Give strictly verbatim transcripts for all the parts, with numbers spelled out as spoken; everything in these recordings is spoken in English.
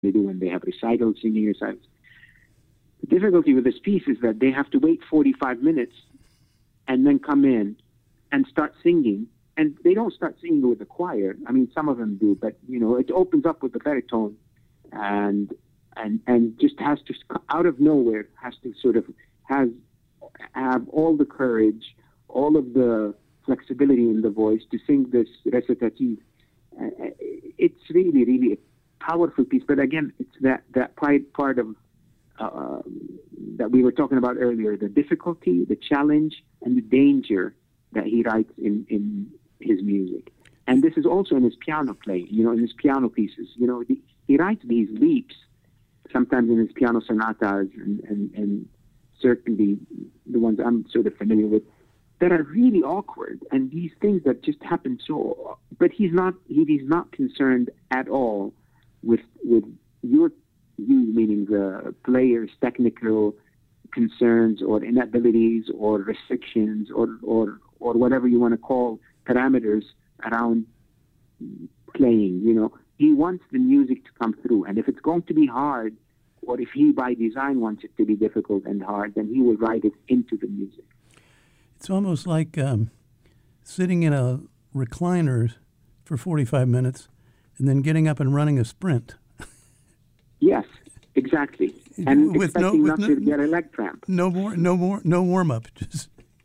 they do when they have recitals, singing recitals. The difficulty with this piece is that they have to wait forty-five minutes and then come in and start singing. And they don't start singing with the choir. I mean, some of them do, but, you know, it opens up with the baritone and and and just has to, out of nowhere, has to sort of has have all the courage, all of the flexibility in the voice to sing this recitative. Uh, it's really, really a powerful piece. But again, it's that, that part, part of uh, that we were talking about earlier, the difficulty, the challenge, and the danger that he writes in, in his music. And this is also in his piano playing, you know, in his piano pieces. You know, the, he writes these leaps, sometimes in his piano sonatas and, and, and certainly the ones I'm sort of familiar with, that are really awkward, and these things that just happen so. But he's not he, he's not concerned at all with with your you, meaning the player's technical concerns or inabilities or restrictions or or or whatever you want to call parameters around playing. You know, he wants the music to come through, and if it's going to be hard, or if he by design wants it to be difficult and hard, then he will write it into the music. It's almost like um, sitting in a recliner for forty-five minutes and then getting up and running a sprint. Yes, exactly. And with expecting no, not with to no, get a leg cramp. No more, no more, no warm up. Just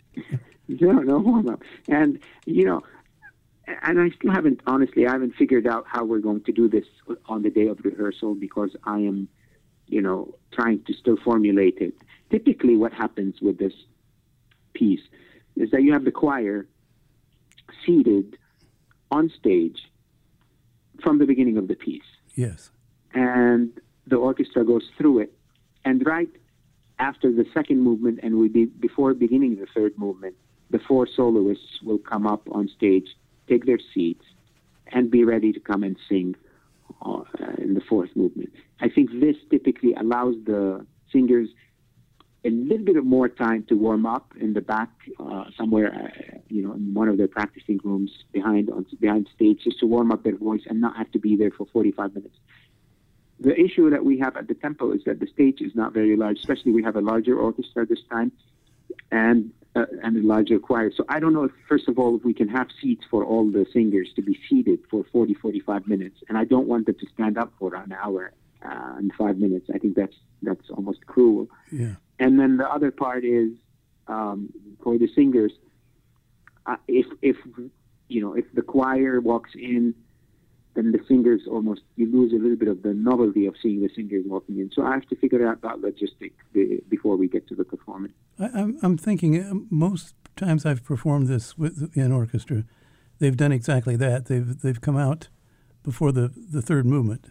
no, no warm up. And you know, and I still haven't, honestly, I haven't figured out how we're going to do this on the day of rehearsal because I am, you know, trying to still formulate it. Typically, what happens with this piece is that you have the choir seated on stage from the beginning of the piece. Yes. And the orchestra goes through it. And right after the second movement, and we be, before beginning the third movement, the four soloists will come up on stage, take their seats, and be ready to come and sing uh, in the fourth movement. I think this typically allows the singers a little bit of more time to warm up in the back, uh, somewhere, uh, you know, in one of their practicing rooms behind on behind stage, just to warm up their voice and not have to be there for forty-five minutes. The issue that we have at the tempo is that the stage is not very large, especially we have a larger orchestra this time and uh, and a larger choir. So I don't know if, first of all, if we can have seats for all the singers to be seated for forty, forty-five minutes. And I don't want them to stand up for an hour uh, and five minutes. I think that's that's almost cruel. Yeah. And then the other part is um, for the singers. Uh, if if you know if the choir walks in, then the singers almost you lose a little bit of the novelty of seeing the singers walking in. So I have to figure out that logistic before we get to the performance. I, I'm I'm thinking uh, most times I've performed this with in orchestra, they've done exactly that. They've they've come out before the, the third movement.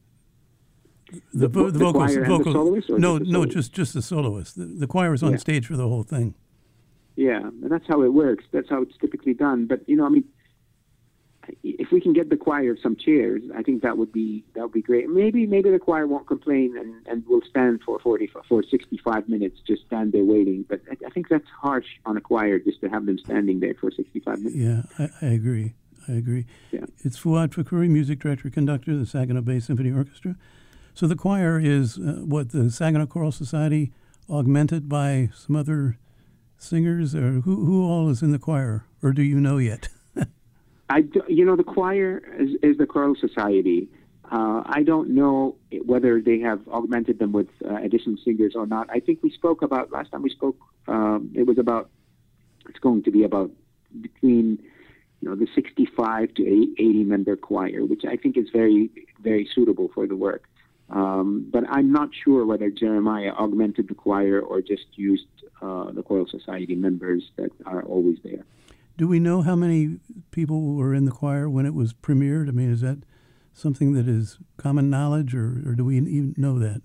The, The, the, the vocals, choir vocals, and the soloist, or no, just the no, soloist? just just the soloist. The, the choir is on Yeah. stage for the whole thing. Yeah, that's how it works. That's how it's typically done. But you know, I mean, if we can get the choir some chairs, I think that would be that would be great. Maybe maybe the choir won't complain and, and will stand for forty for sixty-five minutes, just stand there waiting. But I, I think that's harsh on a choir just to have them standing there for sixty-five minutes. Yeah, I, I agree. I agree. Yeah. It's Fuad Fakhouri, music director, conductor of the Saginaw Bay Symphony Orchestra. So the choir is uh, what, the Saginaw Choral Society augmented by some other singers, or who who all is in the choir, or do you know yet? I do, you know, the choir is, is the choral society. Uh, I don't know whether they have augmented them with uh, additional singers or not. I think we spoke about, last time we spoke, um, it was about, it's going to be about between, you know, the sixty-five to eighty member choir, which I think is very, very suitable for the work. Um, but I'm not sure whether Jeremiah augmented the choir or just used uh, the choral society members that are always there. Do we know how many people were in the choir when it was premiered? I mean, is that something that is common knowledge, or, or do we even know that?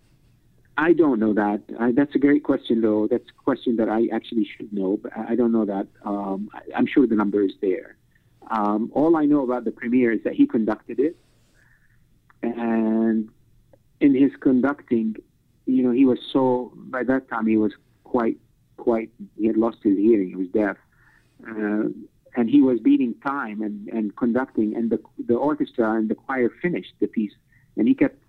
I don't know that. I, that's a great question, though. That's a question that I actually should know, but I don't know that. Um, I, I'm sure the number is there. Um, all I know about the premiere is that he conducted it, and in his conducting, you know, he was so, by that time he was quite, quite, he had lost his hearing, he was deaf. Uh, and he was beating time and, and conducting, and the the orchestra and the choir finished the piece, and he kept